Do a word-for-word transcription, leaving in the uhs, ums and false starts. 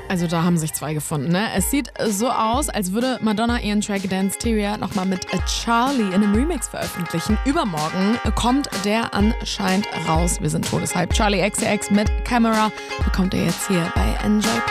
Also da haben sich zwei gefunden, ne? Es sieht so aus, als würde Madonna ihren Track Danceteria nochmal mit Charlie in einem Remix veröffentlichen. Übermorgen kommt der anscheinend raus. Wir sind todeshype. Charlie X C X mit Camera bekommt ihr jetzt hier bei Enjoy.